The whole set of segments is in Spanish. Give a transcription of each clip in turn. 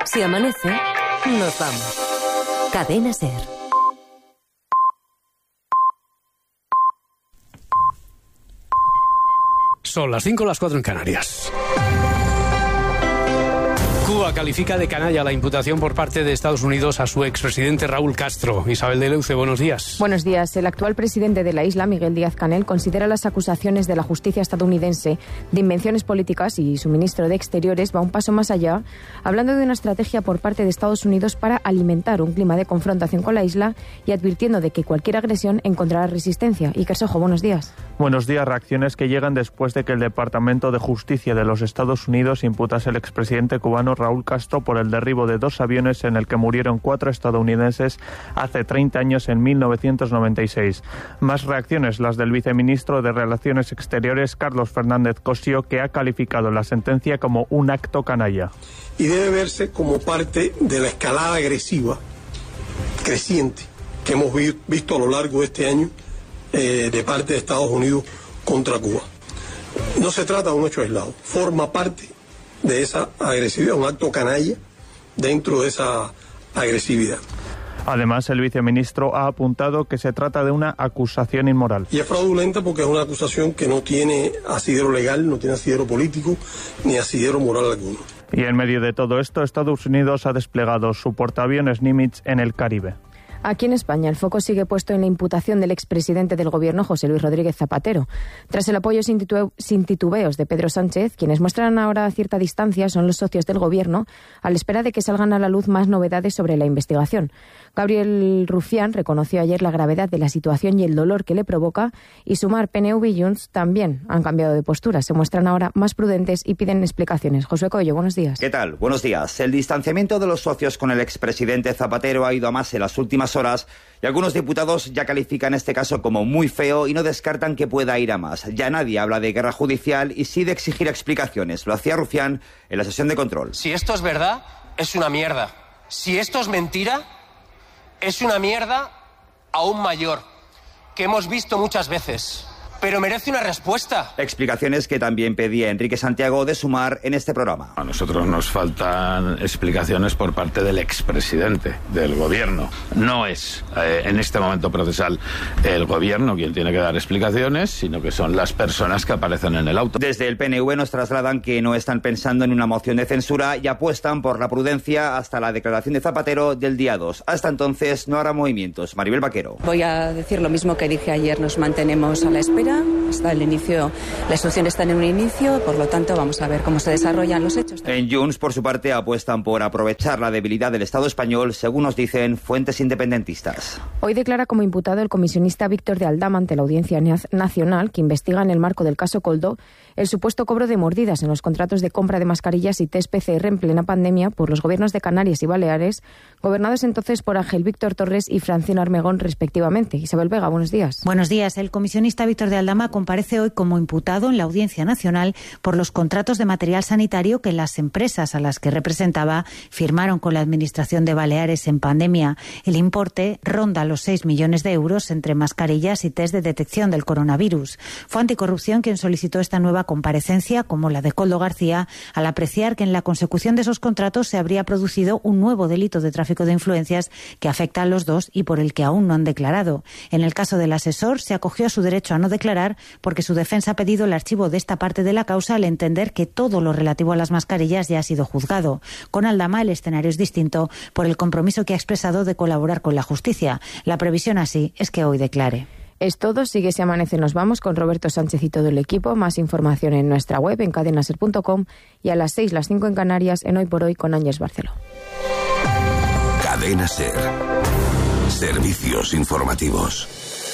Si amanece, nos vamos. Cadena SER. Son las 5, las 4 en Canarias. Cuba califica de canalla la imputación por parte de Estados Unidos a su expresidente Raúl Castro. Isabel de Leuce, buenos días. Buenos días. El actual presidente de la isla, Miguel Díaz-Canel, considera las acusaciones de la justicia estadounidense de invenciones políticas y su ministro de Exteriores va un paso más allá, hablando de una estrategia por parte de Estados Unidos para alimentar un clima de confrontación con la isla y advirtiendo de que cualquier agresión encontrará resistencia. Iker Sojo, buenos días. Buenos días. Reacciones que llegan después de que el Departamento de Justicia de los Estados Unidos imputase al expresidente cubano Raúl Castro por el derribo de 2 aviones en el que murieron 4 estadounidenses hace 30 años en 1996. Más reacciones, las del viceministro de Relaciones Exteriores, Carlos Fernández Cosío, que ha calificado la sentencia como un acto canalla. Y debe verse como parte de la escalada agresiva creciente que hemos visto a lo largo de este año de parte de Estados Unidos contra Cuba. No se trata de un hecho aislado, forma parte de esa agresividad, un acto canalla dentro de esa agresividad. Además, el viceministro ha apuntado que se trata de una acusación inmoral. Y es fraudulenta porque es una acusación que no tiene asidero legal, no tiene asidero político, ni asidero moral alguno. Y en medio de todo esto, Estados Unidos ha desplegado su portaaviones Nimitz en el Caribe. Aquí en España el foco sigue puesto en la imputación del expresidente del Gobierno, José Luis Rodríguez Zapatero. Tras el apoyo sin titubeos de Pedro Sánchez, quienes muestran ahora cierta distancia son los socios del Gobierno, a la espera de que salgan a la luz más novedades sobre la investigación. Gabriel Rufián reconoció ayer la gravedad de la situación y el dolor que le provoca, y Sumar, PNV y Junts también han cambiado de postura. Se muestran ahora más prudentes y piden explicaciones. Josué Coello, buenos días. ¿Qué tal? Buenos días. El distanciamiento de los socios con el expresidente Zapatero ha ido a más en las últimas horas y algunos diputados ya califican este caso como muy feo y no descartan que pueda ir a más. Ya nadie habla de guerra judicial y sí de exigir explicaciones. Lo hacía Rufián en la sesión de control. Si esto es verdad, es una mierda. Si esto es mentira, es una mierda aún mayor, que hemos visto muchas veces. Pero merece una respuesta. Explicaciones que también pedía Enrique Santiago de Sumar en este programa. A nosotros nos faltan explicaciones por parte del expresidente del Gobierno. No es en este momento procesal el Gobierno quien tiene que dar explicaciones, sino que son las personas que aparecen en el auto. Desde el PNV nos trasladan que no están pensando en una moción de censura y apuestan por la prudencia hasta la declaración de Zapatero del día 2. Hasta entonces no habrá movimientos. Maribel Vaquero. Voy a decir lo mismo que dije ayer. Nos mantenemos a la espera. Hasta el inicio, la instrucción está en un inicio, por lo tanto vamos a ver cómo se desarrollan los hechos. En Junts, por su parte, apuestan por aprovechar la debilidad del Estado español, según nos dicen fuentes independentistas. Hoy declara como imputado el comisionista Víctor de Aldama ante la Audiencia Nacional, que investiga en el marco del caso Koldo el supuesto cobro de mordidas en los contratos de compra de mascarillas y test PCR en plena pandemia por los gobiernos de Canarias y Baleares, gobernados entonces por Ángel Víctor Torres y Francino Armengol, respectivamente. Isabel Vega, buenos días. Buenos días. El comisionista Víctor de Aldama comparece hoy como imputado en la Audiencia Nacional por los contratos de material sanitario que las empresas a las que representaba firmaron con la Administración de Baleares en pandemia. El importe ronda los 6 millones de euros entre mascarillas y test de detección del coronavirus. Fue Anticorrupción quien solicitó esta nueva comparecencia, como la de Koldo García, al apreciar que en la consecución de esos contratos se habría producido un nuevo delito de tráfico de influencias que afecta a los dos y por el que aún no han declarado. En el caso del asesor, se acogió a su derecho a no declarar porque su defensa ha pedido el archivo de esta parte de la causa al entender que todo lo relativo a las mascarillas ya ha sido juzgado. Con Aldama el escenario es distinto por el compromiso que ha expresado de colaborar con la justicia. La previsión así es que hoy declare. Es todo. Sigue Si Amanece Nos Vamos con Roberto Sánchez y todo el equipo. Más información en nuestra web en cadenaser.com y a las 6, las 5 en Canarias en Hoy por Hoy con Ángeles Barceló. Cadena Ser. Servicios informativos.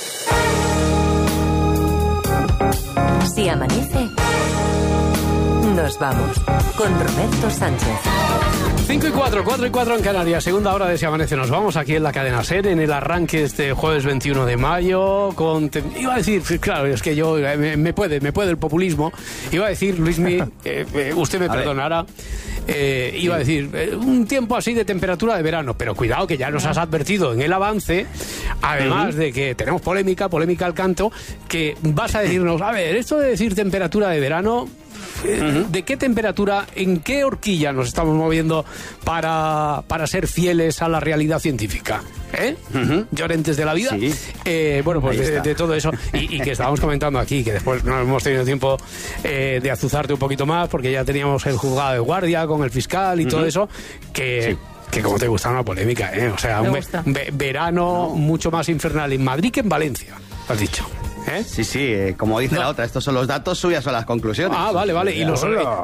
Si amanece, nos vamos con Roberto Sánchez. 5 y 4, 4 y 4 en Canarias, segunda hora de Si Amanece Nos Vamos, aquí en la cadena SER, en el arranque de este jueves 21 de mayo, iba a decir, claro, es que yo, me puede el populismo, iba a decir, Luismi, usted me perdonará, iba a decir, un tiempo así de temperatura de verano, pero cuidado que ya nos has advertido en el avance, además de que tenemos polémica al canto, que vas a decirnos, a ver, esto de decir temperatura de verano... ¿De qué temperatura, en qué horquilla nos estamos moviendo para ser fieles a la realidad científica? Llorentes de la vida. Sí. Bueno, pues de todo eso. Y que estábamos comentando aquí, que después no hemos tenido tiempo de azuzarte un poquito más, porque ya teníamos el juzgado de guardia con el fiscal y todo eso, que como te gusta una polémica, o sea, un verano mucho más infernal en Madrid que en Valencia, has dicho. Sí, como dice la otra, estos son los datos, suyas son las conclusiones. Ah, vale. Y has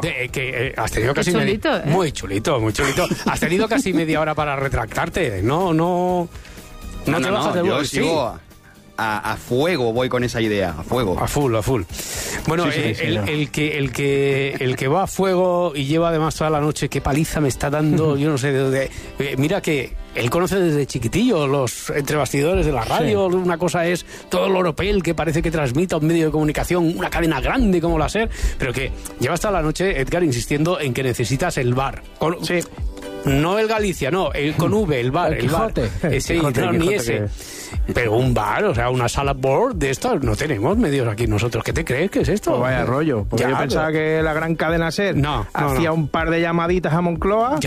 tenido casi chulito, muy chulito. Has tenido casi media hora para retractarte. No te bajas del vuelo. Yo sigo a fuego, voy con esa idea, a fuego. A full. Bueno, el que va a fuego y lleva además toda la noche, qué paliza me está dando, yo no sé de dónde. Mira que él conoce desde chiquitillo los entrebastidores de la radio. Sí. Una cosa es todo el oropel que parece que transmite a un medio de comunicación, una cadena grande como la SER, pero que lleva hasta la noche, Edgar, insistiendo en que necesitas el bar. Sí. No el Galicia, no, el con V, el bar. El Quijote. Ese, ni ese. Pero un bar, o sea, una sala board de estos no tenemos medios aquí nosotros. ¿Qué te crees que es esto? Pues vaya rollo. Porque yo pensaba que la gran cadena SER hacía un par de llamaditas a Moncloa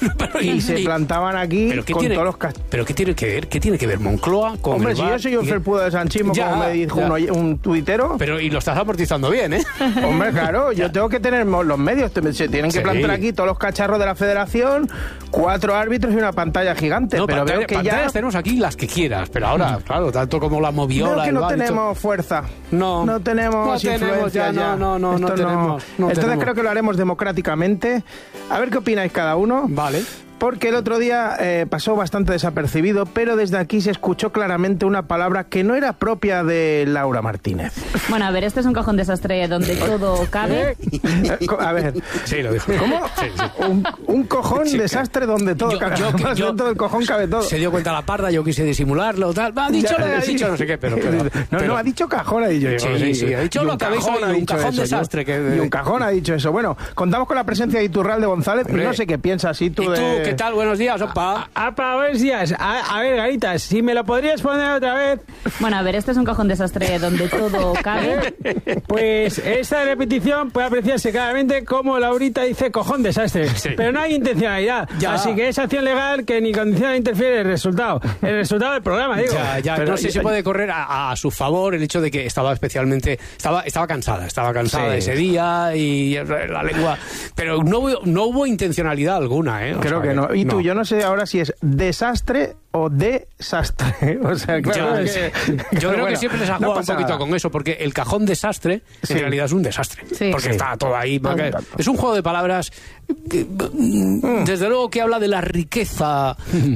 y se plantaban aquí con todos los ¿Pero qué tiene que ver? ¿Qué tiene que ver Moncloa con Hombre, el si bar? yo soy un felpudo de sanchismo, como me dijo un tuitero. Pero y lo estás amortizando bien, ¿eh? Hombre, claro, yo tengo que tener los medios. Se tienen que plantar aquí todos los cacharros de la federación, 4 árbitros y una pantalla gigante. Pero veo que pantallas tenemos aquí las que quieras, pero ahora, claro, tanto como la moviola. Veo que no tenemos fuerza. No tenemos influencia ya. No tenemos. Entonces creo que lo haremos democráticamente. A ver qué opináis cada uno. Vale. Porque el otro día pasó bastante desapercibido, pero desde aquí se escuchó claramente una palabra que no era propia de Laura Martínez. Bueno, a ver, este es un cajón desastre donde todo cabe. A ver. Sí, lo dijo. ¿Cómo? Sí. Un cojón desastre donde todo cabe. Dentro del cojón cabe todo. Se dio cuenta la parda, yo quise disimularlo, tal. Ha dicho no sé qué, pero no, ha dicho cajón, ha dicho. Sí, ha dicho lo que habéis oído, un cajón desastre. Y un cajón ha dicho eso. Bueno, contamos con la presencia de Iturralde González. No sé qué piensas tú de... ¿Qué tal? Buenos días, opa. Buenos días. A ver, Garitas, si me lo podrías poner otra vez. Bueno, a ver, este es un cajón desastre donde todo cabe. Pues esta repetición puede apreciarse claramente como Laurita dice cojón desastre. Sí. Pero no hay intencionalidad. Así que es acción legal que ni condiciona ni interfiere el resultado. El resultado del programa, digo. Pero no sé si puede correr a su favor el hecho de que estaba especialmente... Estaba cansada ese día y la lengua... Pero no hubo intencionalidad alguna, ¿eh? Creo que no. Y tú, yo no sé ahora si es desastre o desastre. O sea, claro, yo creo que siempre les ha jugado un poquito con eso, porque el cajón desastre en realidad es un desastre. Sí. Porque está todo ahí. Es un juego de palabras que, desde luego que habla de la riqueza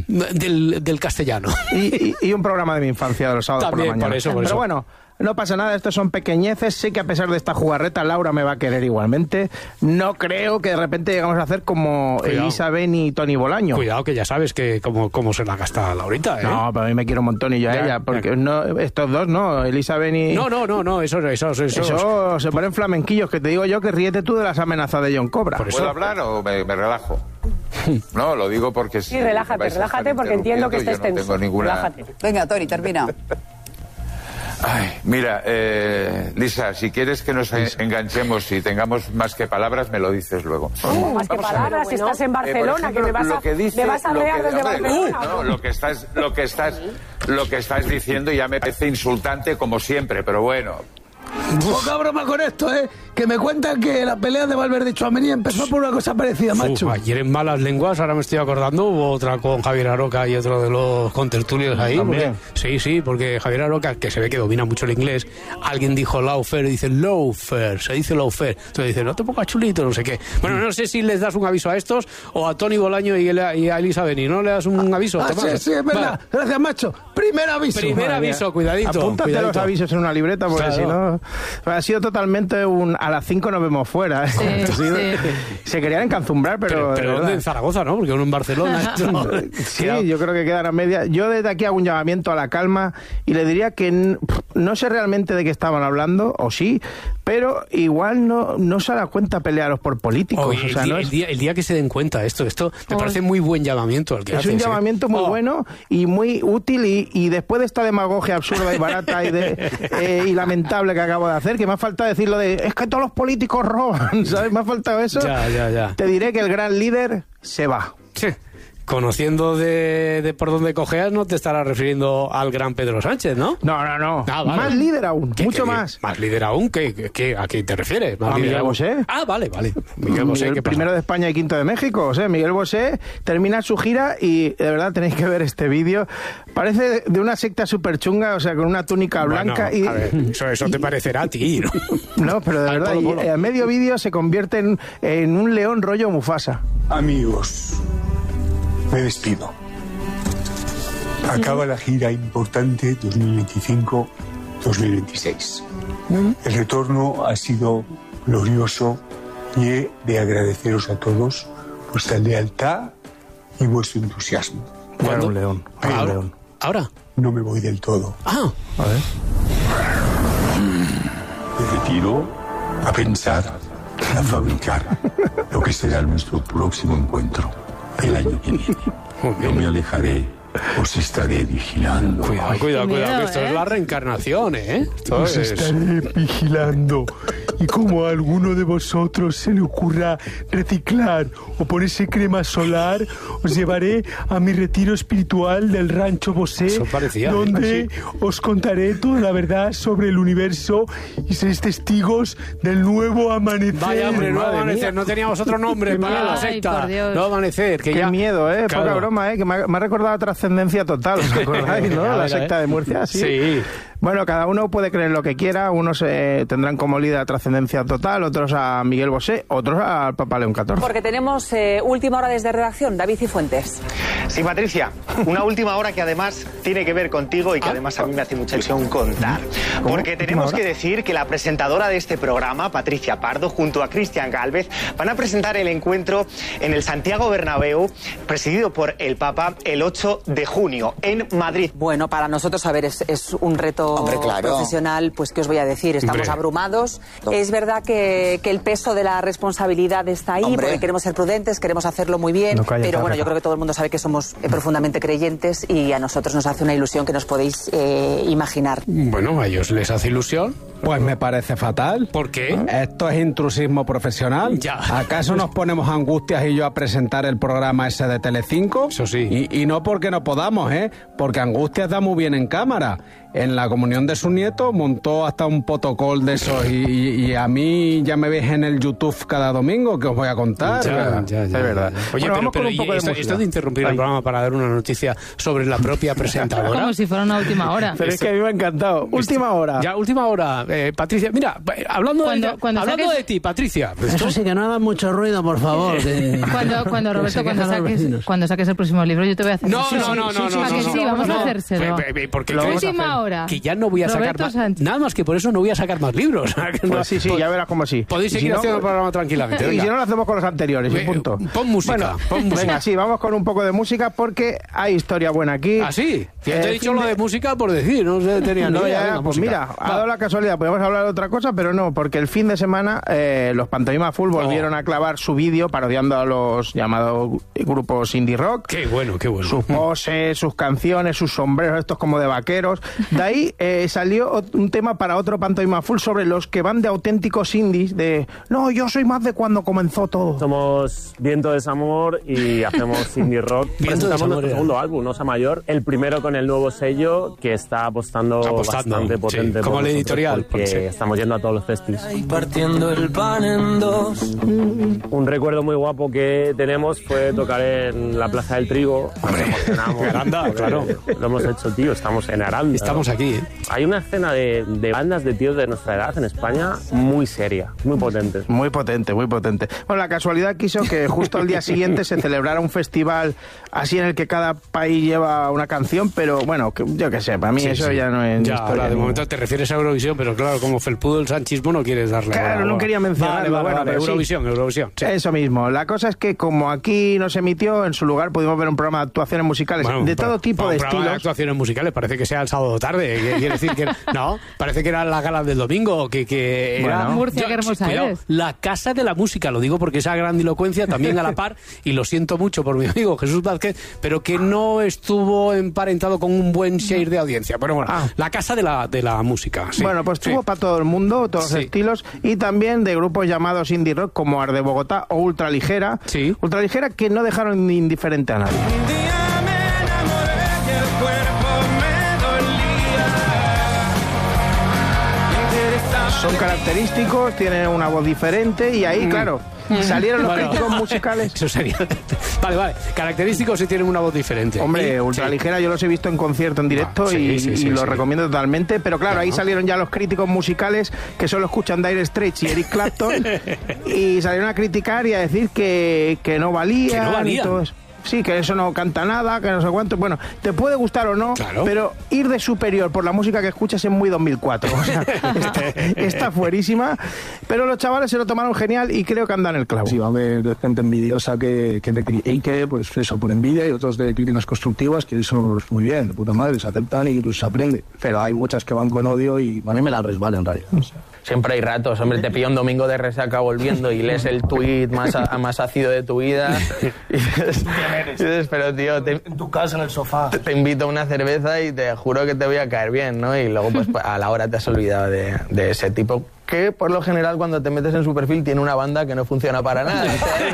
del castellano. Y un programa de mi infancia de los sábados también, por la mañana. Pero bueno, no pasa nada, estos son pequeñeces. Sé que a pesar de esta jugarreta, Laura me va a querer igualmente. No creo que de repente llegamos a hacer como Elisa Beni y Toni Bolaño. Cuidado, que ya sabes que cómo se la gasta Laurita, ¿eh? No, pero a mí me quiero un montón y yo a ella. Porque no, estos dos no, Elisa Beni... No, eso se ponen flamenquillos, que te digo yo que ríete tú de las amenazas de John Cobra. ¿Puedo hablar o me relajo? No, lo digo porque... Sí, relájate porque entiendo que estés tenso. No tengo ninguna... Relájate. Venga, Toni, termina. Ay, mira, Lisa, si quieres que nos enganchemos y tengamos más que palabras, me lo dices luego. Más que palabras, si estás en Barcelona, ejemplo, que me vas a rear desde Barcelona. No, lo que estás diciendo ya me parece insultante como siempre, pero bueno. Poca broma con esto, que me cuentan que la pelea de Valverde y Tchouaméni empezó por una cosa parecida, macho. Ayer en Malas Lenguas, ahora me estoy acordando, hubo otra con Javier Aroca y otro de los contertulios ahí. Porque Javier Aroca, que se ve que domina mucho el inglés, alguien dijo lawfare y dice lawfare, se dice lawfare. Entonces dice, no te pongas chulito, no sé qué. Bueno, no sé si les das un aviso a estos o a Toni Bolaño y a Elisa Beni, ¿no le das un aviso? Sí, es verdad. Gracias, macho. Primer aviso, cuidadito. Apúntate los avisos en una libreta, porque si no... Ha sido totalmente a las 5 nos vemos fuera. Sí. Se querían encanzumbrar, pero ¿dónde? En Zaragoza, ¿no? Porque uno en Barcelona. Sí, yo creo que quedan a media. Yo desde aquí hago un llamamiento a la calma y le diría que no sé realmente de qué estaban hablando, o sí, pero igual no se da cuenta pelearos por políticos. Oye, el día que se den cuenta esto me parece muy buen llamamiento el que haces. Es un llamamiento muy bueno y muy útil, y después de esta demagogia absurda y barata y lamentable que acabo de hacer, que me ha faltado decirlo de es que todos los políticos roban, ¿sabes? Me ha faltado eso. Ya. Te diré que el gran líder se va. Sí. Conociendo de por dónde cojeas, no te estarás refiriendo al gran Pedro Sánchez, ¿no? No. Ah, vale. Más líder aún, mucho más. ¿Más líder aún? ¿A qué te refieres? A Miguel Bosé. Ah, vale. Miguel Bosé, el primero de España y quinto de México. O sea, Miguel Bosé termina su gira y de verdad tenéis que ver este vídeo. Parece de una secta súper chunga, o sea, con una túnica blanca. Bueno, a ver, eso te parecerá a ti, ¿no? No, pero de verdad, y a medio vídeo se convierte en un león rollo Mufasa. Amigos, me despido. Acaba la gira importante 2025-2026. El retorno ha sido glorioso y he de agradeceros a todos vuestra lealtad y vuestro entusiasmo. Claro, un león. ¿Ahora? No me voy del todo. Ah, a ver. Me retiro a pensar, a fabricar lo que será nuestro próximo encuentro. El año que viene. No me alejaré, os estaré vigilando. Cuidado, que esto es la reencarnación, ¿eh? Os estaré vigilando. Y como a alguno de vosotros se le ocurra reciclar o ponerse crema solar, os llevaré a mi retiro espiritual del Rancho Bosé, donde os contaré toda la verdad sobre el universo y seréis testigos del nuevo amanecer. Vaya, hombre, nuevo amanecer. No teníamos otro nombre para la secta. Nuevo amanecer. Qué miedo, ¿eh? Claro. Poca broma, ¿eh? Que me ha recordado a Trascendencia Total, ¿os acordáis, no? La secta de Murcia, sí. Bueno, cada uno puede creer lo que quiera. Unos tendrán como líder a Trascendencia Total, otros a Miguel Bosé, otros al Papa León XIV. Porque tenemos última hora desde redacción. David Cifuentes. Sí, Patricia, una última hora que además tiene que ver contigo y que además a mí me hace mucha ilusión contar. Porque tenemos que decir que la presentadora de este programa, Patricia Pardo, junto a Cristian Gálvez, van a presentar el encuentro en el Santiago Bernabéu, presidido por el Papa, el 8 de junio, en Madrid. Bueno, para nosotros, a ver, es un reto profesional, pues ¿qué os voy a decir? Estamos abrumados. Es verdad que el peso de la responsabilidad está ahí, porque queremos ser prudentes, queremos hacerlo muy bien, pero bueno, yo creo que todo el mundo sabe que somos profundamente creyentes y a nosotros nos hace una ilusión que nos podéis imaginar. Bueno, a ellos les hace ilusión. Pues me parece fatal. ¿Por qué? Esto es intrusismo profesional. Ya. ¿Acaso nos ponemos Angustias y yo a presentar el programa ese de Telecinco? Eso sí. Y no porque no podamos, porque Angustias da muy bien en cámara. En la comunión de su nieto montó hasta un protocolo de esos y a mí ya me ves en el YouTube cada domingo, que os voy a contar. Ya, es verdad. Oye, bueno, pero esto de interrumpir el programa para dar una noticia sobre la propia presentadora. Como si fuera una última hora. Pero es que a mí me ha encantado. Última hora. Ya, última hora. Patricia, mira, hablando de ti, Patricia. Eso sí, que no hagas mucho ruido, por favor. Cuando Roberto, cuando saques el próximo libro, yo te voy a hacer... No. Sí, vamos a hacérselo. Porque última hora. Que ya no voy a sacar más... Nada más que por eso no voy a sacar más libros. Pues sí, ya verás cómo sí. Podéis seguir haciendo el programa tranquilamente. Y si no, lo hacemos con los anteriores, y punto. Pon música. Venga, sí, vamos con un poco de música porque hay historia buena aquí. ¿Ah, sí? Yo te he dicho lo de música por decir, no tenía ni idea. Pues mira, ha dado la casualidad, podemos hablar de otra cosa, pero no, porque el fin de semana los Pantomima Full volvieron a clavar su vídeo parodiando a los llamados grupos indie rock. Qué bueno. Sus poses, sus canciones, sus sombreros, estos como de vaqueros. De ahí salió un tema para otro Pantomima Full sobre los que van de auténticos indies, de no, yo soy más de cuando comenzó todo. Somos Viento de Desamor y hacemos indie rock. Presentamos nuestro segundo álbum, Osa Mayor, el primero con el nuevo sello que está apostando bastante potente. Como el editorial. Porque estamos yendo a todos los festivals. Partiendo el pan en dos. Un recuerdo muy guapo que tenemos fue tocar en la Plaza del Trigo. Nos emocionamos. Aranda, claro. Lo hemos hecho, tío, estamos en Aranda. Estamos aquí, Hay una escena de bandas de tíos de nuestra edad en España muy seria, muy potentes. Muy potente. Bueno, la casualidad quiso que justo al día siguiente se celebrara un festival así en el que cada país lleva una canción, pero bueno, yo qué sé, para mí eso ya no es... Ya, ahora de momento te refieres a Eurovisión, pero claro, como felpudo el sanchismo no quieres darle... Claro, no quería mencionarlo. Vale, Eurovisión. Sí. Eso mismo. La cosa es que como aquí no se emitió, en su lugar pudimos ver un programa de actuaciones musicales de todo tipo de estilos. De actuaciones musicales, parece que sea el sábado tarde. Quiere decir que no, parece que era la gala del domingo, que era... Murcia, qué hermosa eres. La casa de la música, lo digo porque esa grandilocuencia también a la par, y lo siento mucho por mi amigo Jesús Vázquez, pero que no estuvo emparentado con un buen share de audiencia. Pero bueno, la casa de la música. Sí. Bueno, pues tuvo para todo el mundo, todos los estilos, y también de grupos llamados indie rock como Ars de Bogotá o Ultraligera. Sí. Ultraligera, que no dejaron indiferente a nadie. Son característicos, tienen una voz diferente y ahí, claro, salieron los críticos musicales. Eso sería... Vale. Característicos y tienen una voz diferente. Hombre, Ultraligera yo los he visto en concierto en directo y los recomiendo totalmente. Pero claro, ahí salieron ya los críticos musicales que solo escuchan Dire Straits y Eric Clapton y salieron a criticar y a decir que no valían y todo eso. Sí, que eso no canta nada, que no sé cuánto. Bueno, te puede gustar o no, pero ir de superior por la música que escuchas es muy 2004. O sea, está fuerísima. Pero los chavales se lo tomaron genial y creo que andan el clavo. Sí, va a haber gente envidiosa que te critique, pues eso, por envidia, y otros de críticas constructivas, que eso es muy bien, de puta madre, se aceptan y pues se aprende. Pero hay muchas que van con odio y a mí me la resbala en realidad. O sea. Siempre hay ratos, hombre, te pilla un domingo de resaca volviendo y lees el tuit más ácido de tu vida y dices, pero tío, en tu casa, en el sofá, te invito a una cerveza y te juro que te voy a caer bien, ¿no? Y luego pues a la hora te has olvidado de ese tipo, que por lo general cuando te metes en su perfil tiene una banda que no funciona para nada.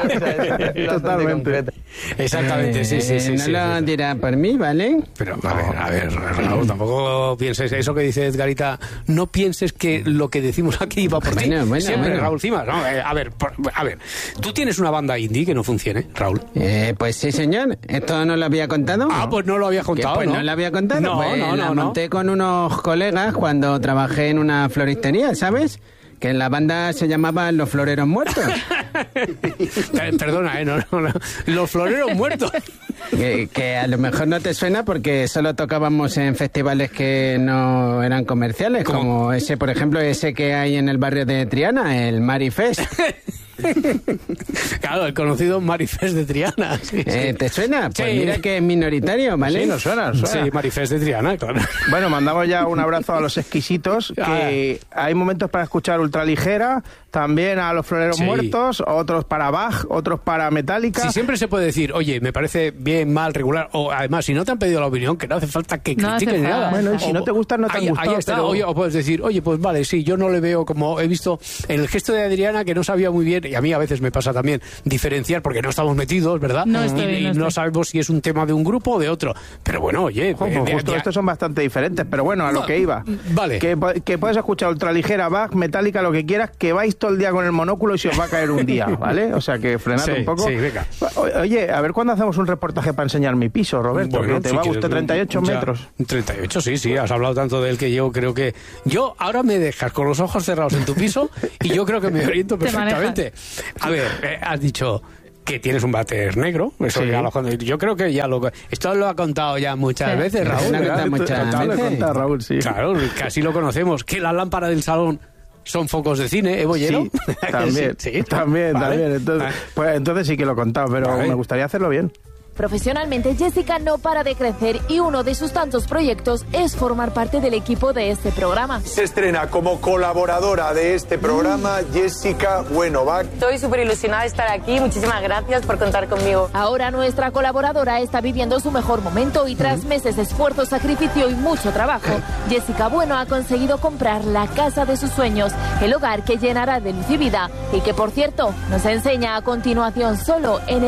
Totalmente. Exactamente, sí. No lo dirá por mí, ¿vale? Pero a ver, Raúl, tampoco pienses eso que dice Edgarita, no pienses que lo que decimos aquí va por ti. Siempre, Raúl Cimas, ¿no? A ver, ¿tú tienes una banda indie que no funcione, Raúl? Pues sí, señor. ¿Esto no lo había contado? Pues no lo había contado, pues no lo había contado. La monté con unos colegas cuando trabajé en una floristería, ¿sabes? Que en la banda se llamaban Los Floreros Muertos. Perdona, no. Los Floreros Muertos. Que a lo mejor no te suena porque solo tocábamos en festivales que no eran comerciales, como ese, por ejemplo, ese que hay en el barrio de Triana, el Marifest. Claro, el conocido Marifest de Triana. Sí. ¿Te suena? Pues mira que es minoritario, ¿vale? Sí, nos suena. Sí, Marifest de Triana, claro. Bueno, mandamos ya un abrazo a los exquisitos, que hay momentos para escuchar Ultraligera, también a los Floreros Muertos, otros para Bach, otros para Metallica. Sí, siempre se puede decir, oye, me parece bien, mal, regular, o además, si no te han pedido la opinión, que no hace falta que critiquen nada. Bueno, y si no te gustan, no te han gustado. Ahí está, o puedes decir, oye, pues vale, sí, yo no le veo, como he visto en el gesto de Adriana, que no sabía muy bien, y a mí a veces me pasa también, diferenciar, porque no estamos metidos, ¿verdad? No sabemos si es un tema de un grupo o de otro. Pero bueno, oye... justo estos son bastante diferentes, pero bueno, a lo que iba. Vale. Que puedes escuchar Ultraligera, Bach, Metallica, lo que quieras, que vais todo el día con el monóculo y se os va a caer un día, ¿vale? O sea, que frenad un poco. Sí, venga. Oye, a ver cuándo hacemos un reportaje para enseñar mi piso, Roberto, que te va a gustar 38 metros. 38, sí, has hablado tanto de él que yo creo que... Yo ahora me dejas con los ojos cerrados en tu piso y yo creo que me oriento perfectamente. A ver, has dicho que tienes un váter negro, eso yo creo que ya esto lo ha contado ya muchas veces, Raúl. Lo he contado, Raúl, sí. Claro, casi lo conocemos, que la lámpara del salón son focos de cine, Bollero. Sí, también. Entonces sí que lo he contado, pero me gustaría hacerlo bien. Profesionalmente, Jessica no para de crecer y uno de sus tantos proyectos es formar parte del equipo de este programa. Se estrena como colaboradora de este programa Jessica Buenovac. Estoy súper ilusionada de estar aquí. Muchísimas gracias por contar conmigo. Ahora nuestra colaboradora está viviendo su mejor momento y tras meses de esfuerzo, sacrificio y mucho trabajo, Jessica Bueno ha conseguido comprar la casa de sus sueños, el hogar que llenará de luz y vida y que, por cierto, nos enseña a continuación solo en el